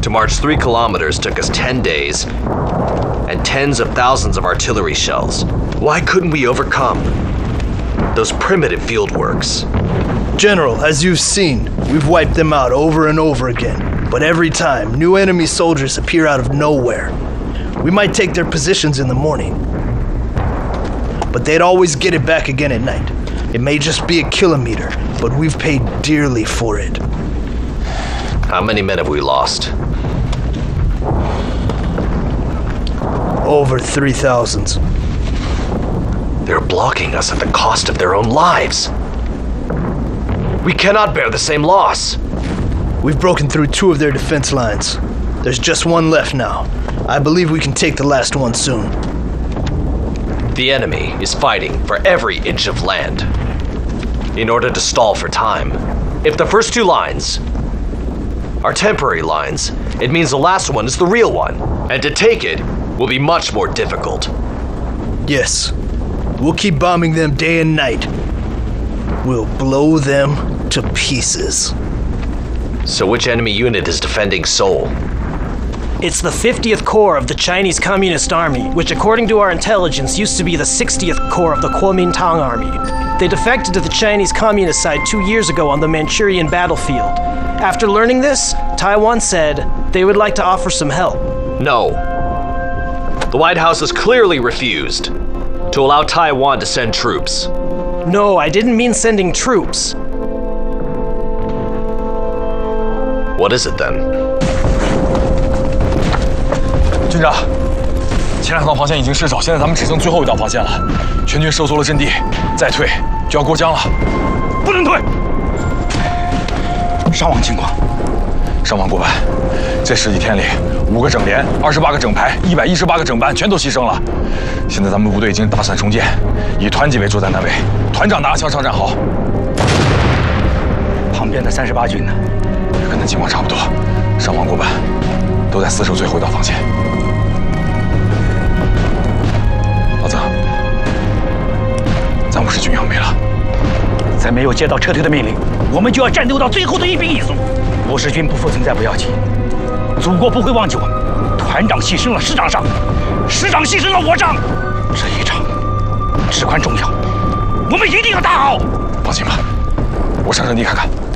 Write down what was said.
To march 3 kilometers took us 10 days and tens of thousands of artillery shells. Why couldn't we overcome those primitive field works? General, as you've seen, we've wiped them out over and over again. But every time, new enemy soldiers appear out of nowhere. We might take their positions in the morning, but they'd always get it back again at night. It may just be a kilometer, but we've paid dearly for it. How many men have we lost? Over 3,000. They're blocking us at the cost of their own lives. We cannot bear the same loss. We've broken through 2 of their defense lines. There's just 1 left now. I believe we can take the last one soon. The enemy is fighting for every inch of land in order to stall for time. If the first 2 lines are temporary lines, it means the last one is the real one, and to take it will be much more difficult. Yes. We'll keep bombing them day and night. We'll blow them to pieces. So which enemy unit is defending Seoul? It's the 50th Corps of the Chinese Communist Army, which according to our intelligence used to be the 60th Corps of the Kuomintang Army. They defected to the Chinese Communist side 2 years ago on the Manchurian battlefield. After learning this, Taiwan said they would like to offer some help. No. The White House has clearly refused to allow Taiwan to send troops. No, I didn't mean sending troops. What is it then? 军长，前2道防线已经失守，现在咱们只剩最后一道防线了。全军收缩了阵地，再退就要过江了。不能退！伤亡情况？伤亡过半。这10几天里，5个整连、28个整排、118个整班全都牺牲了。现在咱们部队已经打散重建，以团级为作战单位，团长拿了枪上战壕。 旁边的38军呢？ 跟那情况差不多，伤亡过半，都在死守最后一道防线。 老曾，咱50军要没了， 在没有接到撤退的命令，我们就要战斗到最后的一兵一卒。50军不复存在不要紧，祖国不会忘记我们。团长牺牲了师长上，师长牺牲了我上，这一场至关重要，我们一定要打好。 放心吧，我上阵地看看。